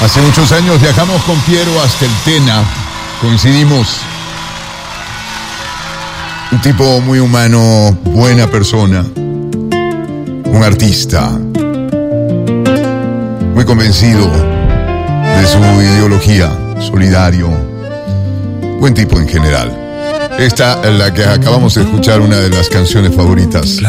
Hace muchos años viajamos con Piero hasta el Tena. Coincidimos. Un tipo muy humano, buena persona. Un artista. Muy convencido de su ideología. Solidario. Buen tipo en general. Esta es la que acabamos de escuchar, una de las canciones favoritas.